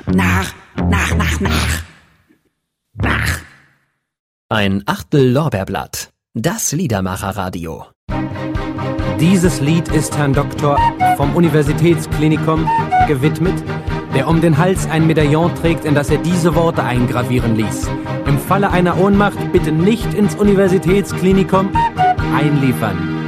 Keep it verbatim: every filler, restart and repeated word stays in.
nach, nach, nach, nach, nach. Ein Achtel Lorbeerblatt. Das Liedermacher-Radio. Dieses Lied ist Herrn Doktor vom Universitätsklinikum gewidmet, der um den Hals ein Medaillon trägt, in das er diese Worte eingravieren ließ. Im Falle einer Ohnmacht bitte nicht ins Universitätsklinikum einliefern.